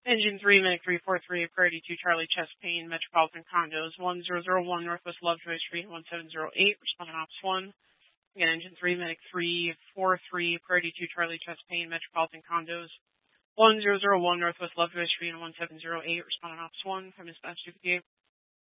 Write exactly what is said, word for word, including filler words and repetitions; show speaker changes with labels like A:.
A: Engine three, Medic three four three, Priority two, Charlie, chest pain, Metropolitan Condos, one zero zero one, Northwest Lovejoy Street, one seven zero eight, responding Ops one. Again, Engine three, Medic three four three, Priority two, Charlie, chest pain, Metropolitan Condos, one zero zero one, Northwest Lovejoy Street, one seven zero eight, responding Ops one, from dispatch to fifty-eight.